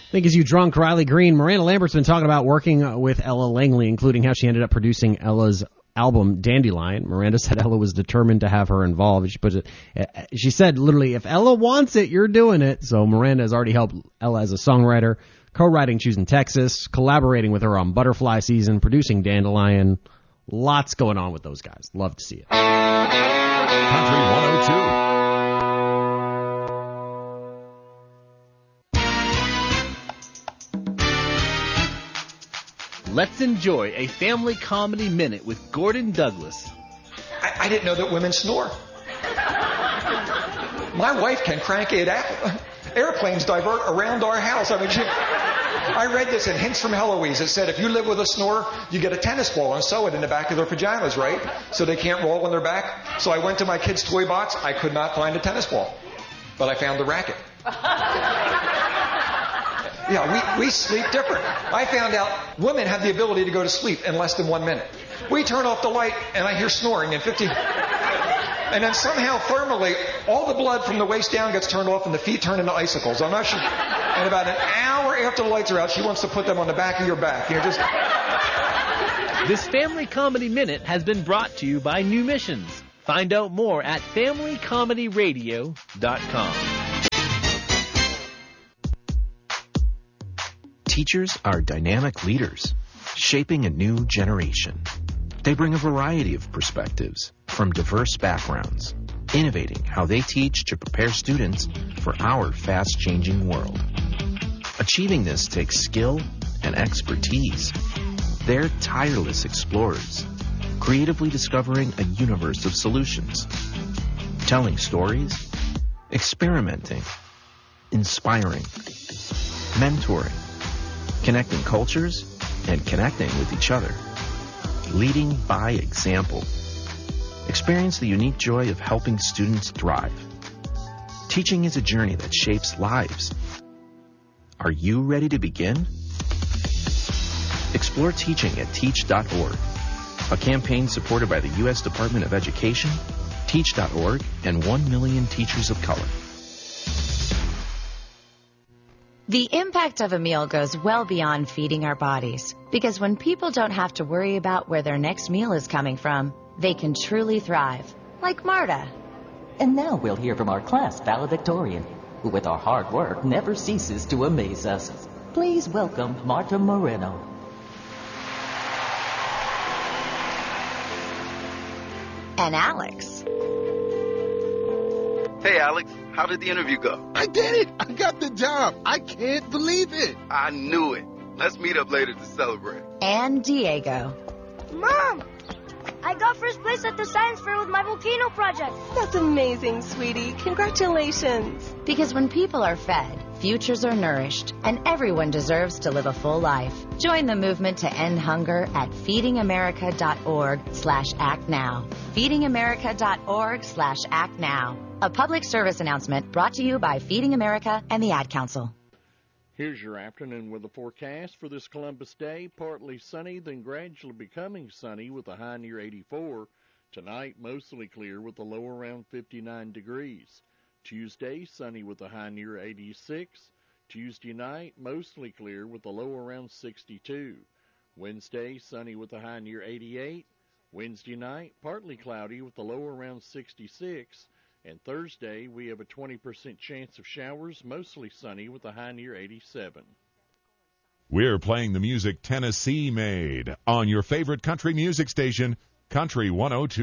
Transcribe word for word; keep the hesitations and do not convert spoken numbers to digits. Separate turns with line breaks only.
Think Is You Drunk, Riley Green. Miranda Lambert's been talking about working with Ella Langley, including how she ended up producing Ella's album Dandelion. Miranda said Ella was determined to have her involved. She put it, she said literally, if Ella wants it, you're doing it. So Miranda has already helped Ella as a songwriter, co-writing Choosing Texas, collaborating with her on Butterfly Season, producing Dandelion. Lots going on with those guys. Love to see it.
Country one oh two.
Let's enjoy a family comedy minute with Gordon Douglas.
I, I didn't know that women snore. My wife can crank it out. Airplanes divert around our house. I mean, she, I read this in Hints from Heloise. It said if you live with a snorer, you get a tennis ball and sew it in the back of their pajamas, right? So they can't roll on their back. So I went to my kid's toy box. I could not find a tennis ball. But I found the racket. Yeah, we, we sleep different. I found out women have the ability to go to sleep in less than one minute. We turn off the light and I hear snoring in fifteen. And then somehow thermally, all the blood from the waist down gets turned off and the feet turn into icicles. I'm not sure. And about an hour after the lights are out, she wants to put them on the back of your back. You know, just.
This Family Comedy Minute has been brought to you by New Missions. Find out more at family comedy radio dot com.
Teachers are dynamic leaders, shaping a new generation. They bring a variety of perspectives from diverse backgrounds, innovating how they teach to prepare students for our fast-changing world. Achieving this takes skill and expertise. They're tireless explorers, creatively discovering a universe of solutions, telling stories, experimenting, inspiring, mentoring, connecting cultures, and connecting with each other. Leading by example. Experience the unique joy of helping students thrive. Teaching is a journey that shapes lives. Are you ready to begin? Explore teaching at teach dot org, a campaign supported by the U S Department of Education, teach dot org, and one million teachers of color.
The impact of a meal goes well beyond feeding our bodies, because when people don't have to worry about where their next meal is coming from, they can truly thrive, like Marta.
And now we'll hear from our class valedictorian, who with our hard work never ceases to amaze us. Please welcome Marta Moreno.
And Alex.
Hey, Alex, how did the interview go?
I did it! I got the job! I can't believe it!
I knew it. Let's meet up later to celebrate.
And Diego.
Mom! I got first place at the science fair with my volcano project.
That's amazing, sweetie. Congratulations.
Because when people are fed, futures are nourished, and everyone deserves to live a full life. Join the movement to end hunger at feeding america dot org slash act now. feeding america dot org slash act now. A public service announcement brought to you by Feeding America and the Ad Council.
Here's your afternoon weather forecast for this Columbus Day. Partly sunny, then gradually becoming sunny with a high near eighty-four. Tonight, mostly clear with a low around fifty-nine degrees. Tuesday, sunny with a high near eighty-six. Tuesday night, mostly clear with a low around sixty-two. Wednesday, sunny with a high near eighty-eight. Wednesday night, partly cloudy with a low around sixty-six. And Thursday, we have a twenty percent chance of showers, mostly sunny with a high near eighty-seven.
We're playing the music Tennessee made on your favorite country music station, Country one oh two.